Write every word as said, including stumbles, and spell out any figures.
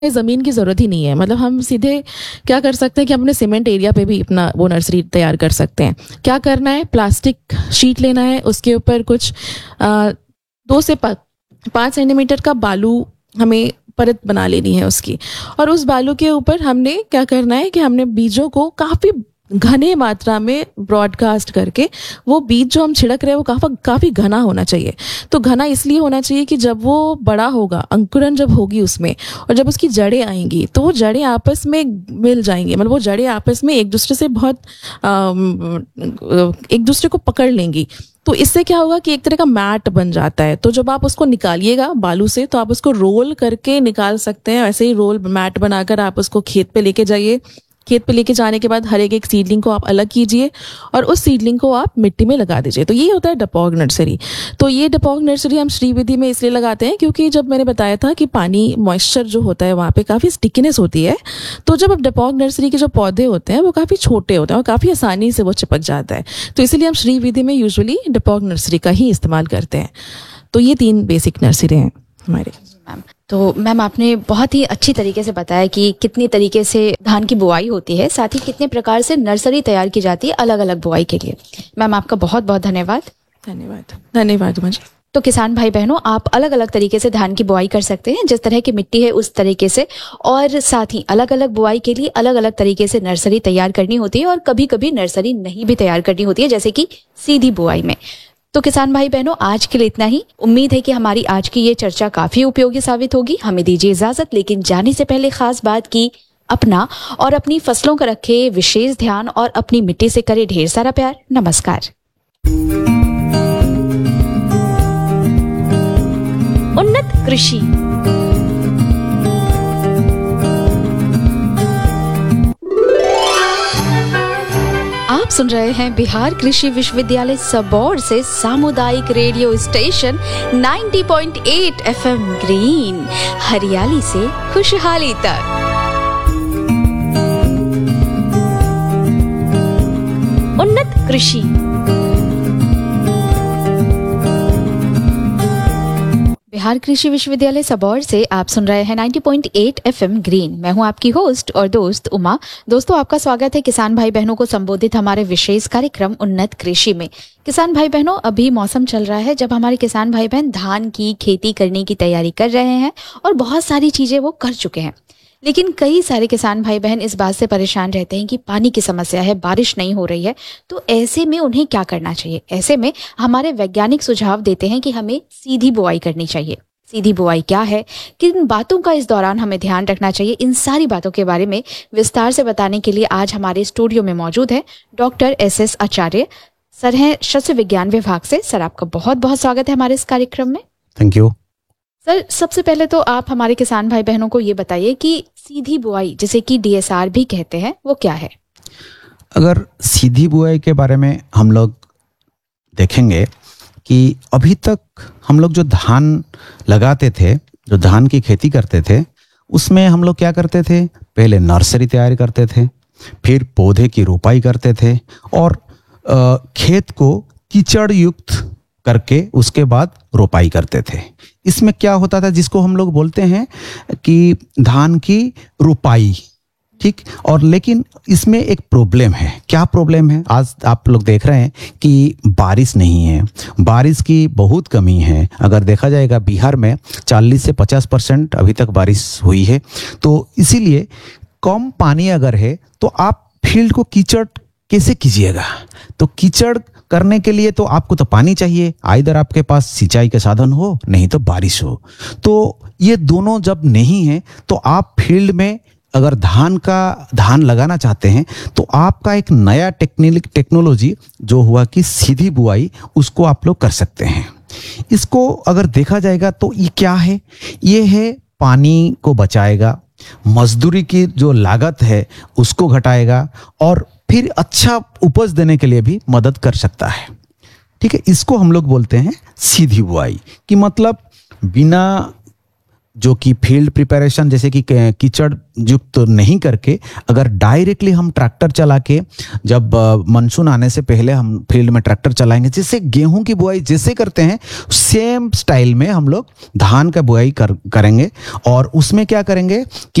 ज़मीन की ज़रूरत ही नहीं है। मतलब हम सीधे क्या कर सकते हैं कि हम अपने सीमेंट एरिया पे भी अपना वो नर्सरी तैयार कर सकते हैं। क्या करना है, प्लास्टिक शीट लेना है, उसके ऊपर कुछ आ, दो से पाँच सेंटीमीटर का बालू हमें परत बना लेनी है उसकी, और उस बालू के ऊपर हमने क्या करना है कि हमने बीजों को काफ़ी घने मात्रा में ब्रॉडकास्ट करके, वो बीज जो हम छिड़क रहे हैं वो काफ़ी काफ़ी घना होना चाहिए। तो घना इसलिए होना चाहिए कि जब वो बड़ा होगा, अंकुरन जब होगी उसमें, और जब उसकी जड़ें आएंगी तो वो जड़ें आपस में मिल जाएंगी, मतलब वो जड़ें आपस में एक दूसरे से बहुत एक दूसरे को पकड़ लेंगी। तो इससे क्या होगा कि एक तरह का मैट बन जाता है। तो जब आप उसको निकालिएगा बालू से, तो आप उसको रोल करके निकाल सकते हैं। ऐसे ही रोल मैट बनाकर आप उसको खेत पे लेके जाइए। खेत पे लेके जाने के बाद हर एक एक सीडलिंग को आप अलग कीजिए और उस सीडलिंग को आप मिट्टी में लगा दीजिए। तो ये होता है डपॉग नर्सरी। तो ये डपॉग नर्सरी हम श्रीविधि में इसलिए लगाते हैं क्योंकि जब मैंने बताया था कि पानी मॉइस्चर जो होता है वहाँ पे काफ़ी स्टिकीनेस होती है। तो जब अब डपॉग नर्सरी के जो पौधे होते हैं वो काफ़ी छोटे होते हैं और काफ़ी आसानी से वो चिपक जाता है। तो इसीलिए हम श्रीविधि में यूजुअली डपॉग नर्सरी का ही इस्तेमाल करते हैं। तो ये तीन बेसिक नर्सरी हैं हमारे। मैम, तो मैम आपने बहुत ही अच्छी तरीके से बताया कि कितनी तरीके से धान की बुआई होती है, साथ ही कितने प्रकार से नर्सरी तैयार की जाती है अलग अलग बुआई के लिए। मैम आपका बहुत बहुत धन्यवाद। धन्यवाद धन्यवाद मुझे। तो किसान भाई बहनों, आप अलग अलग तरीके से धान की बुआई कर सकते हैं, जिस तरह की मिट्टी है उस तरीके से, और साथ ही अलग अलग बुआई के लिए अलग अलग तरीके से नर्सरी तैयार करनी होती है, और कभी कभी नर्सरी नहीं भी तैयार करनी होती है, जैसे कि सीधी बुआई में। तो किसान भाई बहनों, आज के लिए इतना ही। उम्मीद है कि हमारी आज की ये चर्चा काफी उपयोगी साबित होगी। हमें दीजिए इजाजत, लेकिन जाने से पहले खास बात की अपना और अपनी फसलों का रखे विशेष ध्यान और अपनी मिट्टी से करे ढेर सारा प्यार। नमस्कार। उन्नत कृषि। आप सुन रहे हैं बिहार कृषि विश्वविद्यालय सबौर से सामुदायिक रेडियो स्टेशन नब्बे पॉइंट आठ एफएम ग्रीन, हरियाली से खुशहाली तक। उन्नत कृषि। बिहार कृषि विश्वविद्यालय सबौर से आप सुन रहे हैं नब्बे पॉइंट आठ एफएम ग्रीन। मैं हूं आपकी होस्ट और दोस्त उमा। दोस्तों, आपका स्वागत है किसान भाई बहनों को संबोधित हमारे विशेष कार्यक्रम उन्नत कृषि में। किसान भाई बहनों, अभी मौसम चल रहा है जब हमारे किसान भाई बहन धान की खेती करने की तैयारी कर रहे हैं और बहुत सारी चीजें वो कर चुके हैं, लेकिन कई सारे किसान भाई बहन इस बात से परेशान रहते हैं कि पानी की समस्या है, बारिश नहीं हो रही है। तो ऐसे में उन्हें क्या करना चाहिए? ऐसे में हमारे वैज्ञानिक सुझाव देते हैं कि हमें सीधी बुआई करनी चाहिए। सीधी बुआई क्या है, किन बातों का इस दौरान हमें ध्यान रखना चाहिए, इन सारी बातों के बारे में विस्तार से बताने के लिए आज हमारे स्टूडियो में मौजूद है डॉक्टर एस एस आचार्य। सर हैं शस्य विज्ञान विभाग से। सर, आपका बहुत बहुत स्वागत है हमारे इस कार्यक्रम में। Thank you. सर, सबसे पहले तो आप हमारे किसान भाई बहनों को ये बताइए कि सीधी बुआई, जिसे कि डीएसआर भी कहते हैं, वो क्या है? अगर सीधी बुआई के बारे में हम लोग देखेंगे कि अभी तक हम लोग जो धान लगाते थे, जो धान की खेती करते थे, उसमें हम लोग क्या करते थे? पहले नर्सरी तैयार करते थे, फिर पौधे की रोपाई करते थे और आ, खेत को कीचड़ युक्त करके उसके बाद रोपाई करते थे। इसमें क्या होता था, जिसको हम लोग बोलते हैं कि धान की रोपाई, ठीक। और लेकिन इसमें एक प्रॉब्लम है। क्या प्रॉब्लम है? आज आप लोग देख रहे हैं कि बारिश नहीं है, बारिश की बहुत कमी है। अगर देखा जाएगा बिहार में चालीस से पचास परसेंट अभी तक बारिश हुई है। तो इसीलिए कम पानी अगर है तो आप फील्ड को कीचड़ कैसे कीजिएगा? तो कीचड़ करने के लिए तो आपको तो पानी चाहिए, आइदर आपके पास सिंचाई के साधन हो, नहीं तो बारिश हो। तो ये दोनों जब नहीं है तो आप फील्ड में अगर धान का धान लगाना चाहते हैं तो आपका एक नया टेक्निक टेक्नोलॉजी जो हुआ कि सीधी बुआई, उसको आप लोग कर सकते हैं। इसको अगर देखा जाएगा तो ये क्या है? ये है पानी को बचाएगा, मजदूरी की जो लागत है उसको घटाएगा और फिर अच्छा उपज देने के लिए भी मदद कर सकता है। ठीक है, इसको हम लोग बोलते हैं सीधी बुआई। कि मतलब बिना जो कि फील्ड प्रिपरेशन जैसे कि कीचड़ युक्त नहीं करके अगर डायरेक्टली हम ट्रैक्टर चला के जब मानसून आने से पहले हम फील्ड में ट्रैक्टर चलाएंगे, जिससे गेहूं की बुआई जैसे करते हैं सेम स्टाइल में हम लोग धान का बुआई कर, करेंगे। और उसमें क्या करेंगे कि